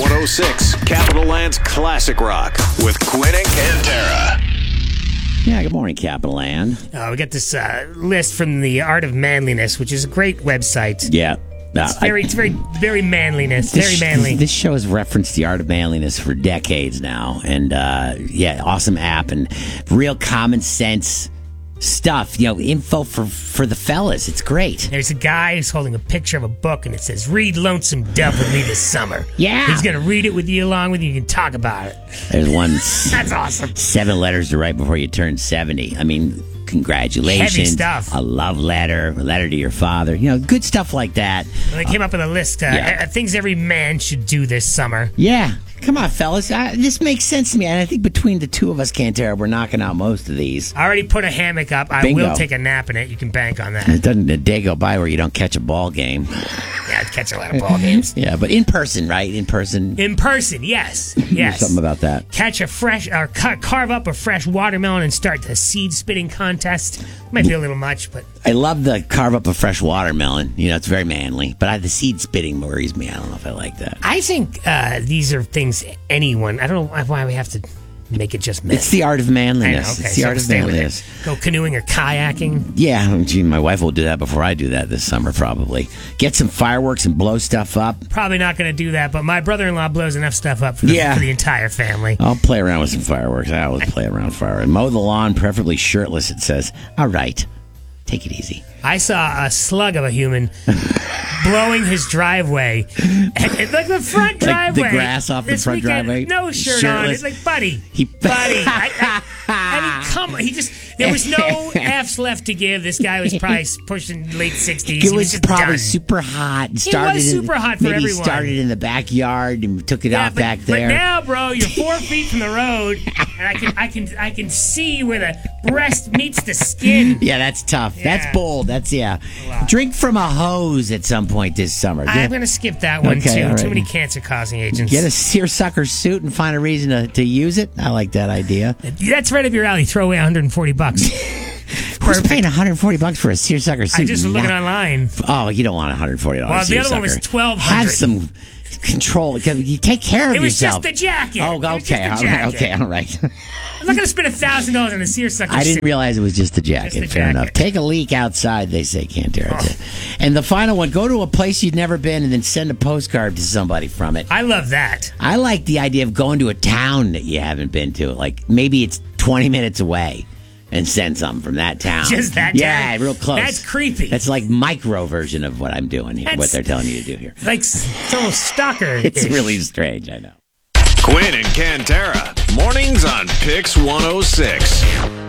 106, Capital Land's Classic Rock with Quinn and Cantera. Yeah, good morning, Capital Land. We got this list from the Art of Manliness, which is a great website. Yeah. It's very manliness. Very manly. This show has referenced the Art of Manliness for decades now. And, awesome app and real common sense stuff. Info for the fellas. It's great. There's a guy who's holding a picture of a book, and it says, "Read Lonesome Dove with me this summer." Yeah. He's going to read it with you along with you. You can talk about it. There's one. That's awesome. 7 letters to write before you turn 70. I mean, congratulations. Heavy stuff. A love letter, a letter to your father. Good stuff like that. And they came up with a list. Things every man should do this summer. Yeah. Come on, fellas. This makes sense to me. And I think between the two of us, Cantera, we're knocking out most of these. I already put a hammock up. I Bingo. will take a nap in it. You can bank on that. It doesn't a day go by where you don't catch a ball game. Yeah, I'd catch a lot of ball games. Yeah, but in person, right? In person. In person, yes. There's something about that. Catch a fresh, or carve up a fresh watermelon and start the seed spitting contest. Might be a little much, but I love the carve up a fresh watermelon. It's very manly. But the seed spitting worries me. I don't know if I like that. I think these are things anyone. I don't know why we have to make it just men. It's the art of manliness. Okay, it's the art of manliness. Go canoeing or kayaking. Yeah, gee, my wife will do that before I do that this summer, probably. Get some fireworks and blow stuff up. Probably not going to do that, but my brother-in-law blows enough stuff up for the entire family. I'll play around with some fireworks. I always play around with fireworks. Mow the lawn, preferably shirtless, it says. All right. Take it easy. I saw a slug of a human blowing his driveway. Like the front driveway. Like the grass off the front driveway? No shirt shirtless. on. It's like, buddy. There was no F's left to give. This guy was probably pushing late 60s. It was probably done. super hot. It was super hot for everyone. Maybe started in the backyard and took it out back there. But now, bro, you're 4 feet from the road, and I can see where the breast meets the skin. Yeah, that's tough. Yeah. That's bold. Drink from a hose at some point this summer. I'm going to skip that one, Okay, too. all right. Too many cancer-causing agents. Get a seersucker suit and find a reason to use it. I like that idea. That's right up your alley. Throw away $140. Who's paying $140 for a seersucker suit? I just was looking online. Oh, you don't want $140. Well, the other one was $1,200. Have some control. You take care of yourself. It was just the jacket. Oh, okay. All right. I'm not going to spend $1,000 on a seersucker suit. I didn't realize it was just the jacket. Just the Fair jacket. enough. Take a leak outside, they say, Cantera. And the final one, go to a place you've never been and then send a postcard to somebody from it. I love that. I like the idea of going to a town that you haven't been to. Like maybe it's 20 minutes away and send something from that town. Just that Yeah, town? real close. That's creepy. That's like micro version of what I'm doing here, what they're telling you to do here. Like it's almost stalker. It's really strange, I know. Quinn and Cantera, mornings on Pix 106.